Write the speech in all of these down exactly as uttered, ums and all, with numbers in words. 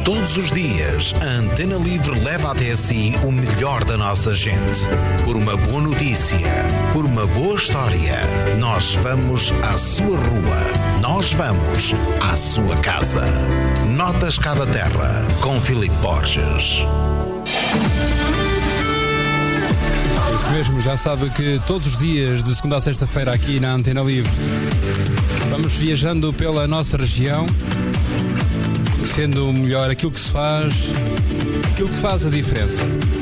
Todos os dias, a Antena Livre leva até si o melhor da nossa gente. Por uma boa notícia, por uma boa história, nós vamos à sua rua, nós vamos à sua casa. Notas Cada Terra, com Filipe Borges. Isso mesmo, já sabe que todos os dias, de segunda a sexta-feira, aqui na Antena Livre, vamos viajando pela nossa região, conhecendo melhor aquilo que se faz, aquilo que faz a diferença.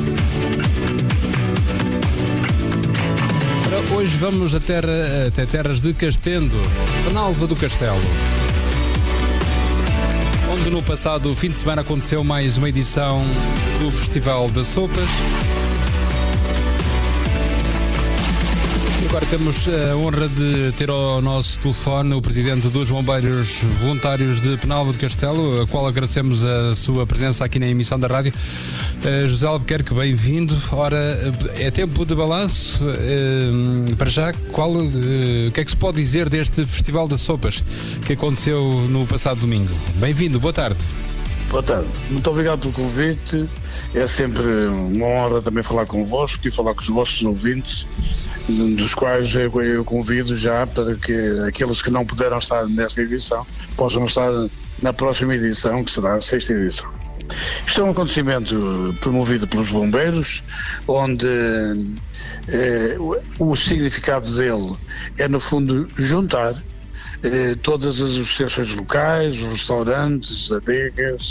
Para hoje vamos a terra, até terras de Castendo, Penalva do Castelo, onde no passado fim de semana aconteceu mais uma edição do Festival das Sopas. Agora temos a honra de ter ao nosso telefone o Presidente dos Bombeiros Voluntários de Penalva do Castelo, a qual agradecemos a sua presença aqui na emissão da rádio. Uh, José Albuquerque, bem-vindo. Ora, é tempo de balanço. Uh, para já, qual, uh, o que é que se pode dizer deste Festival das Sopas que aconteceu no passado domingo? Bem-vindo, boa tarde. Boa tarde, muito obrigado pelo convite. É sempre uma honra também falar convosco e falar com os vossos ouvintes, dos quais eu, eu convido já para que aqueles que não puderam estar nesta edição possam estar na próxima edição, que será a sexta edição. Isto é um acontecimento promovido pelos bombeiros, onde eh, o, o significado dele é, no fundo, juntar Eh, todas as associações locais, os restaurantes, adegas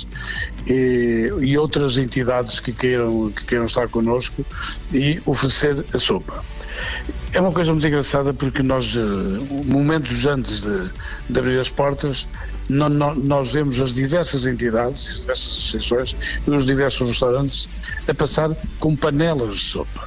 e, e outras entidades que queiram, que queiram estar connosco e oferecer a sopa. É uma coisa muito engraçada porque nós, momentos antes de, de abrir as portas, no, no, nós vemos as diversas entidades, as diversas associações e os diversos restaurantes a passar com panelas de sopa.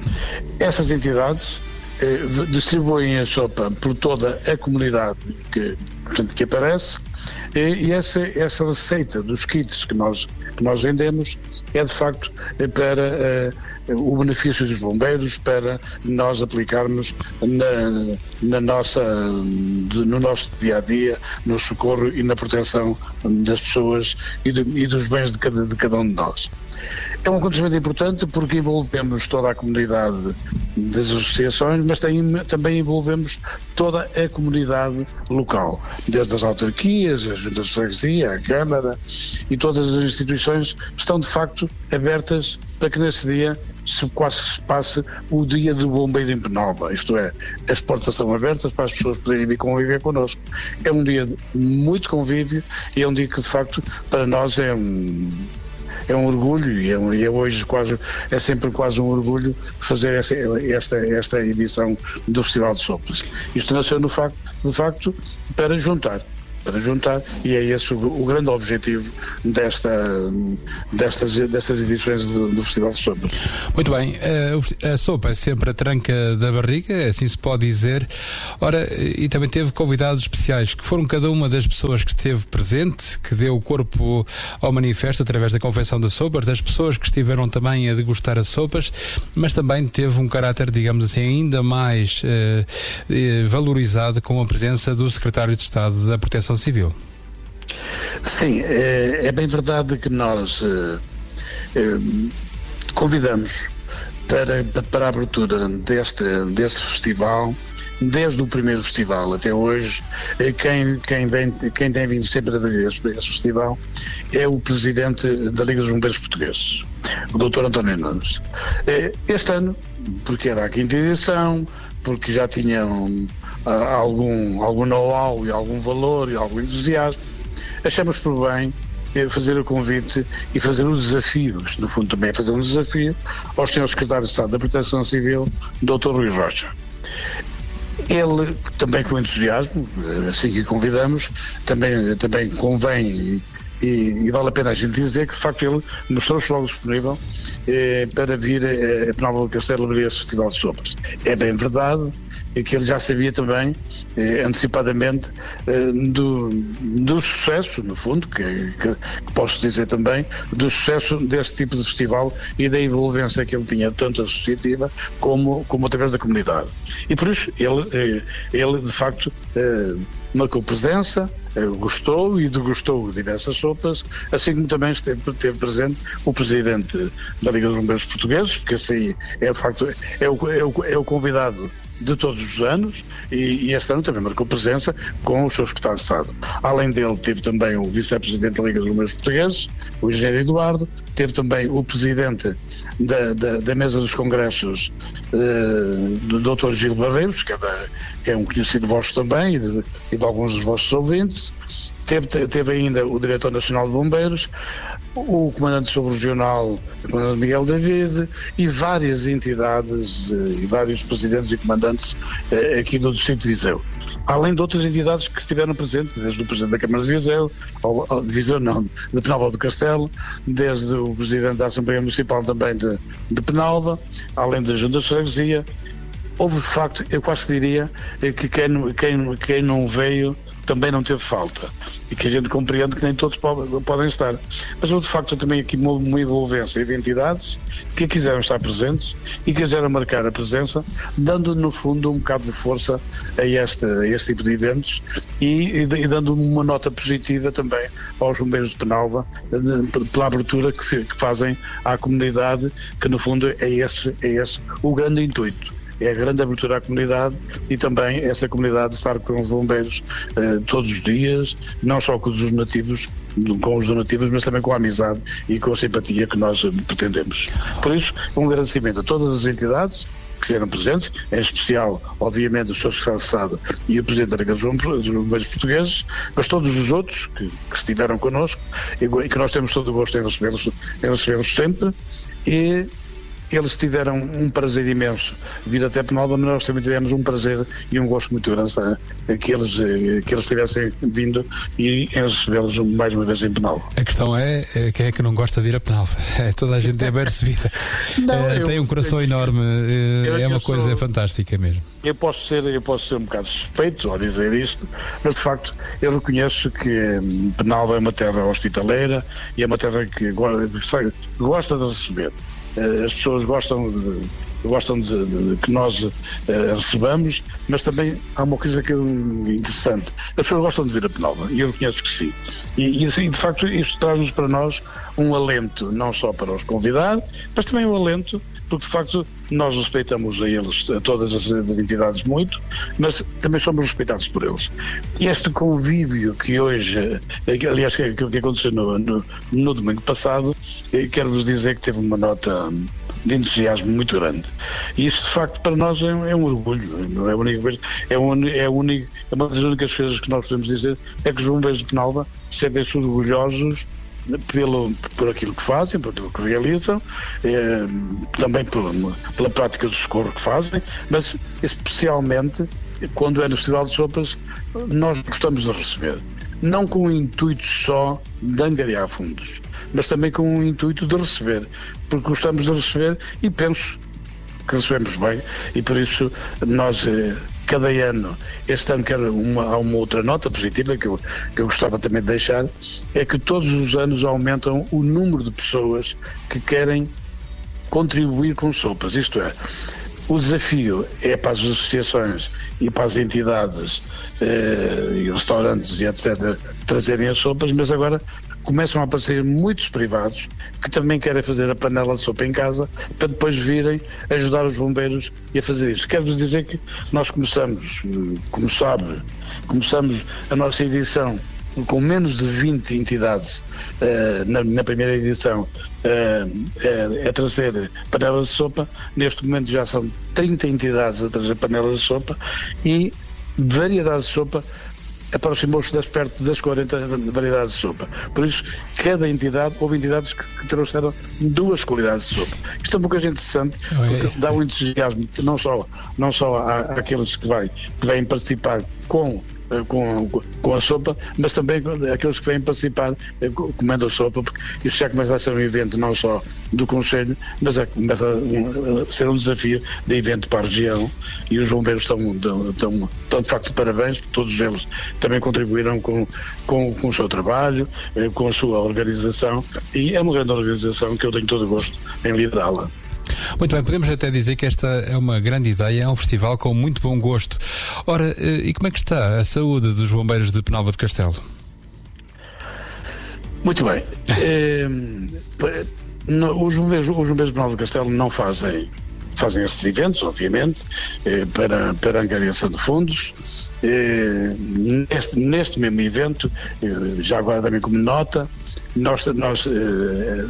Essas entidades distribuem a sopa por toda a comunidade que, portanto, que aparece, e essa, essa receita dos kits que nós, que nós vendemos é de facto para uh, o benefício dos bombeiros, para nós aplicarmos na, na nossa, de, no nosso dia-a-dia, no socorro e na proteção das pessoas e, de, e dos bens de cada, de cada um de nós. É um acontecimento importante porque envolvemos toda a comunidade das associações, mas tem, também envolvemos toda a comunidade local, desde as autarquias, as juntas de freguesia, a Câmara, e todas as instituições estão de facto abertas para que nesse dia se quase se passe o dia do bombeiro em Penalva, isto é, as portas estão abertas para as pessoas poderem vir conviver connosco. É um dia de muito convívio e é um dia que de facto para nós é um É um orgulho e é, e é hoje quase, é sempre quase um orgulho fazer esta, esta, esta edição do Festival de Sopas. Isto nasceu no facto, de facto para juntar, para juntar e é esse o, o grande objetivo desta, destas, destas edições do, do Festival de Sopas. Muito bem, a, a sopa é sempre a tranca da barriga, assim se pode dizer. Ora, e também teve convidados especiais, que foram cada uma das pessoas que esteve presente, que deu o corpo ao manifesto através da confecção das sopas, das pessoas que estiveram também a degustar as sopas, mas também teve um caráter, digamos assim, ainda mais eh, eh, valorizado com a presença do Secretário de Estado da Proteção Civil. Sim, é, é bem verdade que nós eh, eh, convidamos para, para a abertura deste, deste festival, desde o primeiro festival até hoje, quem, quem, vem, quem tem vindo sempre a abrir este, este festival é o Presidente da Liga dos Bombeiros Portugueses, o doutor António Nunes. Este ano, porque era a quinta edição, porque já tinham algum, algum know-how e algum valor e algum entusiasmo, achamos por bem fazer o convite e fazer o desafio, isto no fundo também é fazer um desafio ao senhor Secretário de Estado da Proteção Civil, doutor Rui Rocha. Ele, também com entusiasmo, assim que convidamos, também, também convém e, e vale a pena a gente dizer que de facto ele mostrou-se logo disponível eh, para vir a Penalva do Castelo abrir esse Festival de Sopas. É bem verdade que ele já sabia também eh, antecipadamente eh, do, do sucesso, no fundo, que, que, que posso dizer também, do sucesso desse tipo de festival e da envolvência que ele tinha, tanto associativa como, como através da comunidade. E por isso ele, eh, ele de facto, eh, marcou presença, gostou e degustou diversas sopas, assim como também esteve, esteve presente o presidente da Liga dos Bombeiros Portugueses, porque esse é de facto é o, é o, é o convidado de todos os anos, e, e este ano também marcou presença com o seu secretário de Estado. Além dele, teve também o vice-presidente da Liga dos Bombeiros Portugueses, o engenheiro Eduardo, teve também o presidente da, da, da mesa dos congressos, uh, do doutor Gil Barreiros, que é, da, que é um conhecido vosso também e de, e de alguns dos vossos ouvintes. Teve, teve ainda o diretor nacional de bombeiros, o comandante subregional, o comandante Miguel David, e várias entidades e vários presidentes e comandantes aqui do distrito de Viseu. Além de outras entidades que estiveram presentes, desde o presidente da Câmara de Viseu, ou, de Viseu não, de Penalva do Castelo, desde o presidente da Assembleia Municipal também de, de Penalva, além da Junta de Freguesia. Houve, de facto, eu quase diria que quem, quem, quem não veio também não teve falta, e que a gente compreende que nem todos po- podem estar. Mas houve, de facto, também aqui uma, uma envolvência de entidades que quiseram estar presentes e quiseram marcar a presença, dando, no fundo, um bocado de força a este, a este tipo de eventos e, e, e dando uma nota positiva também aos bombeiros de Penalva, de, pela abertura que, que fazem à comunidade, que, no fundo, é esse, é esse o grande intuito. É a grande abertura à comunidade e também essa comunidade estar com os bombeiros eh, todos os dias, não só com os nativos, com os donativos, mas também com a amizade e com a simpatia que nós pretendemos. Por isso, um agradecimento a todas as entidades que estiveram presentes, em especial, obviamente, o senhor Secretário de Estado e o Presidente da Liga dos Bombeiros Portugueses, mas todos os outros que, que estiveram connosco e, e que nós temos todo o gosto em recebê-los, em recebê-los sempre. E eles tiveram um prazer imenso vir até Penalva, mas nós também tivemos um prazer e um gosto muito grande que eles, que eles tivessem vindo e em recebê-los mais uma vez em Penalva. A questão é, é quem é que não gosta de ir a Penalva? É, toda a gente é bem recebida. Não, é, eu, tem um coração eu, enorme, eu, é uma coisa sou, fantástica mesmo. Eu posso, ser, eu posso ser um bocado suspeito ao dizer isto, mas de facto eu reconheço que Penalva é uma terra hospitaleira e é uma terra que gosta de receber. As pessoas gostam de, gostam de, de, de que nós uh, recebamos, mas também há uma coisa que é interessante. As pessoas gostam de vir a Penalva, e eu reconheço que sim. E, e de facto isto traz-nos para nós um alento, não só para os convidar, mas também um alento, porque de facto nós respeitamos a eles, a todas as entidades muito, mas também somos respeitados por eles. E este convívio que hoje, aliás, que, que aconteceu no, no, no domingo passado, quero-vos dizer que teve uma nota de entusiasmo muito grande. E isso de facto para nós é, é um orgulho, não é a única coisa, é, um, é, único, é uma das únicas coisas que nós podemos dizer, é que os bombeiros de Penalva sentem-se orgulhosos Pelo, por aquilo que fazem, por aquilo que realizam, eh, também por, pela prática do socorro que fazem, mas especialmente quando é no Festival de Sopas, nós gostamos de receber, não com o intuito só de angariar fundos, mas também com o intuito de receber, porque gostamos de receber e penso que recebemos bem, e por isso nós eh, cada ano, este ano quero uma, há uma outra nota positiva que eu, que eu gostava também de deixar, é que todos os anos aumentam o número de pessoas que querem contribuir com sopas, isto é, o desafio é para as associações e para as entidades eh, e restaurantes e etcétera trazerem as sopas, mas agora começam a aparecer muitos privados que também querem fazer a panela de sopa em casa para depois virem ajudar os bombeiros e a fazer isso. Quero-vos dizer que nós começamos, como sabe, começamos a nossa edição com menos de vinte entidades uh, na, na primeira edição uh, a, a trazer panelas de sopa. Neste momento já são trinta entidades a trazer panelas de sopa e variedade de sopa aproximou-se das perto das quarenta variedades de sopa. Por isso, cada entidade, houve entidades que, que trouxeram duas qualidades de sopa. Isto é um pouco interessante, porque dá um entusiasmo não só, não só à, àqueles que, vai, que vêm participar com Com, com a sopa, mas também aqueles que vêm participar comendo a sopa, porque isso já começa a ser um evento não só do Conselho, mas é, começa a ser um desafio de evento para a região, e os bombeiros estão, estão, estão, estão de facto de parabéns, todos eles também contribuíram com, com, com o seu trabalho, com a sua organização, e é uma grande organização que eu tenho todo o gosto em liderá-la. Muito bem, podemos até dizer que esta é uma grande ideia, é um festival com muito bom gosto. Ora, e como é que está a saúde dos bombeiros de Penalva de Castelo? Muito bem. É, no, os, bombeiros, os bombeiros de Penalva de Castelo não fazem, fazem esses eventos, obviamente, é, para, para a angariação de fundos. É, neste, neste mesmo evento, é, já agora também como nota, nós, nós é,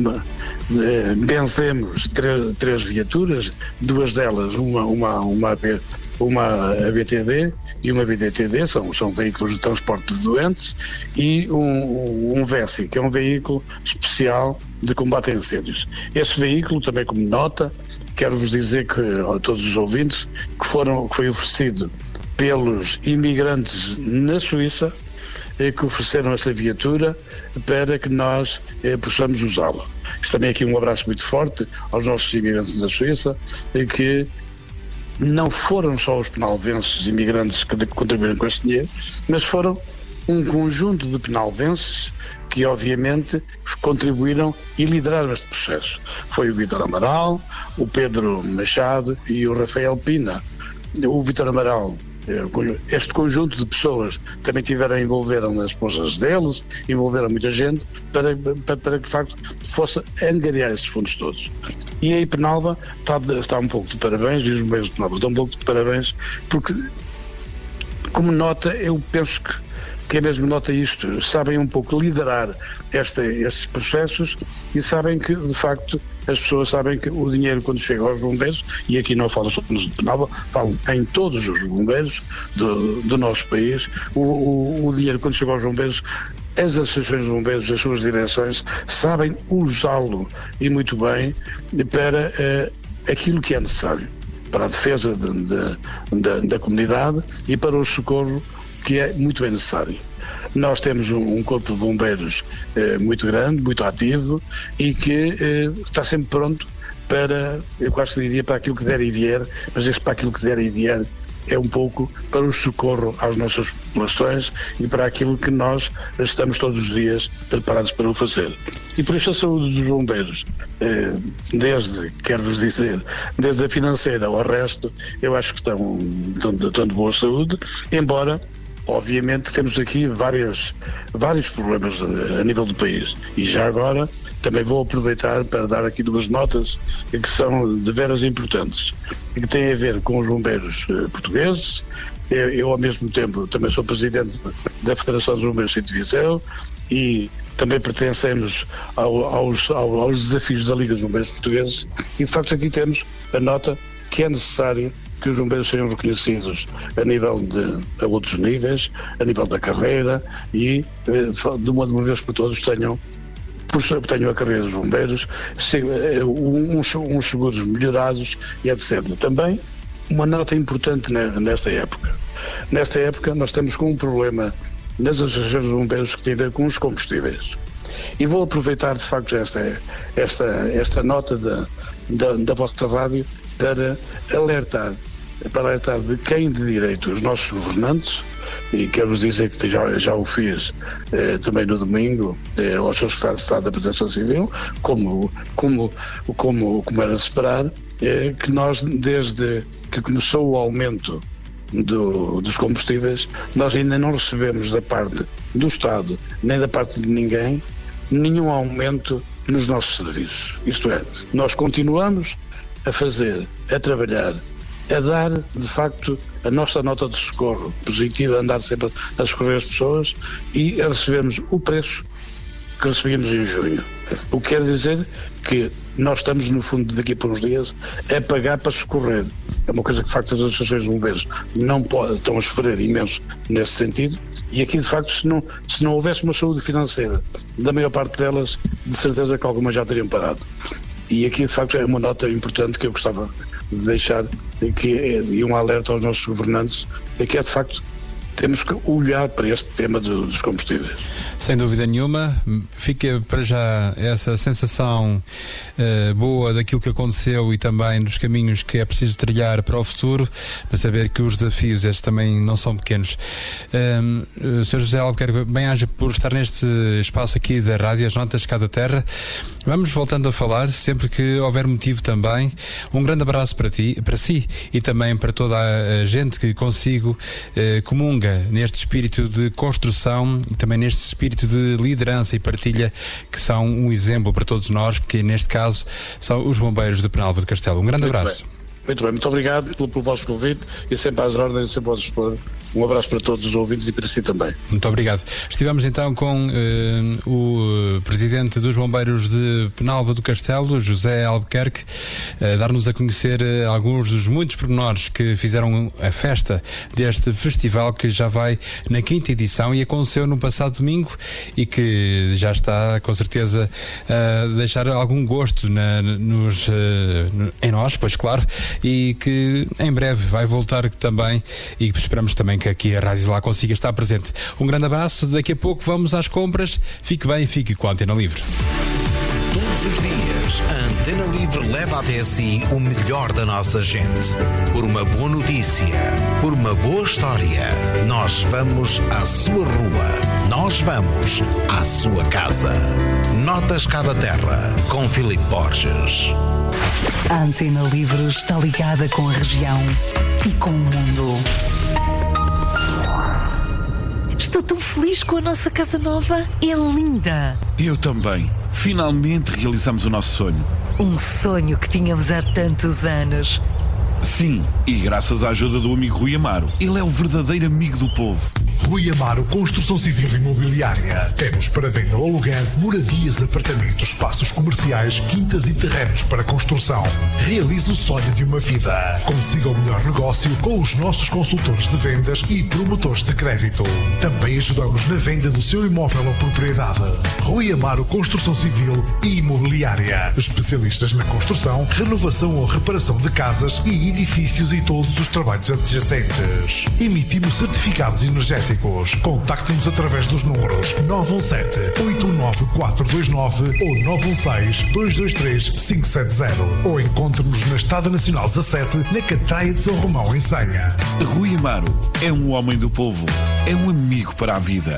é, benzemos três, três viaturas, duas delas, uma, uma, uma, uma A B T D e uma V D T D, são, são veículos de transporte de doentes, e um, um V E S I, que é um veículo especial de combate a incêndios. Esse veículo, também como nota, quero-vos dizer que, a todos os ouvintes, que, foram, que foi oferecido pelos imigrantes na Suíça, eh, que ofereceram esta viatura para que nós eh, possamos usá-la. Isto também aqui um abraço muito forte aos nossos imigrantes na Suíça, eh, que não foram só os penalvenses imigrantes que contribuíram com este dinheiro, mas foram um conjunto de penalvenses que obviamente contribuíram e lideraram este processo. Foi o Vítor Amaral, o Pedro Machado e o Rafael Pina. O Vítor Amaral, este conjunto de pessoas também tiveram, envolveram as esposas deles, envolveram muita gente para, para, para que de facto fosse angariar esses fundos todos. E aí Penalva está, está um pouco de parabéns, e os bombeiros de Penalva estão um pouco de parabéns, porque como nota, eu penso que que é mesmo nota isto, sabem um pouco liderar esta, estes processos, e sabem que, de facto, as pessoas sabem que o dinheiro, quando chega aos bombeiros, e aqui não falo só de Penalva, falo em todos os bombeiros do, do nosso país, o, o, o dinheiro, quando chega aos bombeiros, as associações de bombeiros, as suas direções, sabem usá-lo, e muito bem, para uh, aquilo que é necessário, para a defesa de, de, de, da comunidade e para o socorro, que é muito bem necessário. Nós temos um, um corpo de bombeiros eh, muito grande, muito ativo, e que eh, está sempre pronto para, eu quase diria, para aquilo que der e vier, mas este para aquilo que der e vier é um pouco para o socorro às nossas populações e para aquilo que nós estamos todos os dias preparados para o fazer. E por isso a saúde dos bombeiros, eh, desde, quero-vos dizer, desde a financeira ao resto, eu acho que estão, estão, estão de boa saúde, embora obviamente temos aqui várias, vários problemas a, a nível do país, e já agora também vou aproveitar para dar aqui duas notas que são de veras importantes e que têm a ver com os bombeiros eh, portugueses. Eu, eu ao mesmo tempo também sou presidente da Federação dos Bombeiros de Viseu e também pertencemos ao, aos, aos desafios da Liga dos Bombeiros Portugueses, e de facto aqui temos a nota que é necessário que os bombeiros sejam reconhecidos a nível de a outros níveis, a nível da carreira, e de uma, de uma vez por todos tenham, tenham a carreira dos bombeiros, uns, uns seguros melhorados e etcétera. Também uma nota importante nesta época. Nesta época nós estamos com um problema nas associações de bombeiros que tem a ver com os combustíveis. E vou aproveitar de facto esta, esta, esta nota da, da, da vossa rádio para alertar, para alertar de quem de direito os nossos governantes, e quero-vos dizer que já, já o fiz eh, também no domingo eh, ao seu secretário de Estado da Proteção Civil, como, como, como, como era de esperar, eh, que nós desde que começou o aumento do, dos combustíveis, nós ainda não recebemos da parte do Estado, nem da parte de ninguém, nenhum aumento nos nossos serviços. Isto é, nós continuamos a fazer, a trabalhar, a dar, de facto, a nossa nota de socorro positiva, a andar sempre a socorrer as pessoas e a recebermos o preço que recebíamos em junho. O que quer dizer que nós estamos, no fundo, daqui por uns dias, a pagar para socorrer. É uma coisa que, de facto, as associações de bombeiros não podem, estão a sofrer imenso nesse sentido, e aqui, de facto, se não, se não houvesse uma saúde financeira da maior parte delas, de certeza que algumas já teriam parado. E aqui, de facto, é uma nota importante que eu gostava de deixar, que é, e um alerta aos nossos governantes, é que é, de facto, temos que olhar para este tema do, dos combustíveis. Sem dúvida nenhuma, fica para já essa sensação uh, boa daquilo que aconteceu e também dos caminhos que é preciso trilhar para o futuro, para saber que os desafios estes também não são pequenos. Um, uh, senhor José Albuquerque, bem-aja por estar neste espaço aqui da Rádio As Notas de Cada Terra. Vamos voltando a falar, sempre que houver motivo também. Um grande abraço para ti, para si e também para toda a gente que consigo uh, comunga neste espírito de construção e também neste espírito de liderança e partilha, que são um exemplo para todos nós, que neste caso são os bombeiros de Penalva do Castelo. Um grande Muito abraço. Bem. Muito bem, muito obrigado pelo, pelo vosso convite e sempre às ordens, sempre ao dispor. Um abraço para todos os ouvintes e para si também. Muito obrigado. Estivemos então com uh, o presidente dos bombeiros de Penalva do Castelo, José Albuquerque, a dar-nos a conhecer uh, alguns dos muitos pormenores que fizeram a festa deste festival, que já vai na quinta edição e aconteceu no passado domingo e que já está com certeza a deixar algum gosto na, nos, uh, no, em nós, pois claro, e que em breve vai voltar também, e esperamos também que aqui a Rádio lá consiga estar presente. Um grande abraço, daqui a pouco vamos às compras. Fique bem, fique com a Antena Livre. Todos os dias, a Antena Livre leva até si o melhor da nossa gente. Por uma boa notícia, por uma boa história, nós vamos à sua rua, nós vamos à sua casa. Notas Cada Terra, com Filipe Borges. A Antena Livre está ligada com a região e com o mundo. Estou tão feliz com a nossa casa nova. É linda. Eu também. Finalmente realizamos o nosso sonho. Um sonho que tínhamos há tantos anos. Sim, e graças à ajuda do amigo Rui Amaro. Ele é o verdadeiro amigo do povo. Rui Amaro Construção Civil e Imobiliária. Temos para venda ou aluguer moradias, apartamentos, espaços comerciais, quintas e terrenos para construção. Realize o sonho de uma vida. Consiga o melhor negócio com os nossos consultores de vendas e promotores de crédito. Também ajudamos na venda do seu imóvel ou propriedade. Rui Amaro Construção Civil e Imobiliária. Especialistas na construção, renovação ou reparação de casas e edifícios e todos os trabalhos adjacentes. Emitimos certificados energéticos. Contacte-nos através dos números nove um sete, oito um nove, quatro dois nove ou nove um seis, dois dois três, cinco sete zero ou encontre-nos na Estrada Nacional dezassete, na Catraia de São Romão, em Senha. Rui Amaro é um homem do povo, é um amigo para a vida.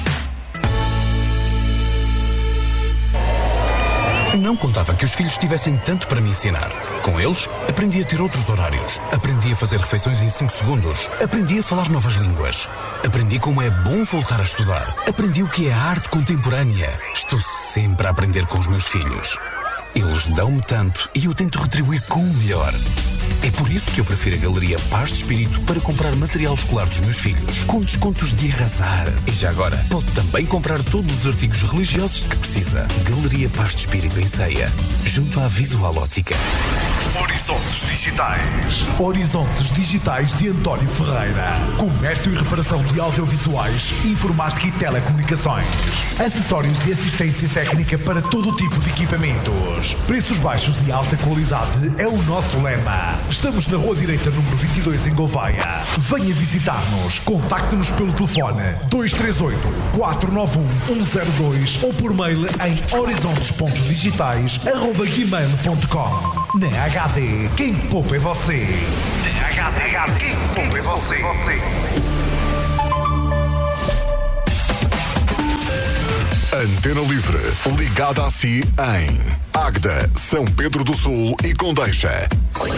Não contava que os filhos tivessem tanto para me ensinar. Com eles, aprendi a ter outros horários. Aprendi a fazer refeições em cinco segundos. Aprendi a falar novas línguas. Aprendi como é bom voltar a estudar. Aprendi o que é a arte contemporânea. Estou sempre a aprender com os meus filhos. Eles dão-me tanto e eu tento retribuir com o melhor. É por isso que eu prefiro a Galeria Paz de Espírito para comprar material escolar dos meus filhos, com descontos de arrasar. E já agora, pode também comprar todos os artigos religiosos de que precisa. Galeria Paz de Espírito em Ceia, junto à Visual Ótica. Horizontes Digitais. Horizontes Digitais de António Ferreira. Comércio e reparação de audiovisuais, informática e telecomunicações. Acessórios de assistência técnica para todo tipo de equipamentos. Preços baixos e alta qualidade é o nosso lema. Estamos na Rua Direita, número vinte e dois, em Gouveia. Venha visitar-nos. Contacte-nos pelo telefone dois três oito, quatro nove um, um zero dois ou por mail em horizontes ponto digitais arroba gmail ponto com. Na H D, quem poupa é você. Na H D, quem poupa é você. Antena Livre, ligada a si em Águeda, São Pedro do Sul e Condeixa.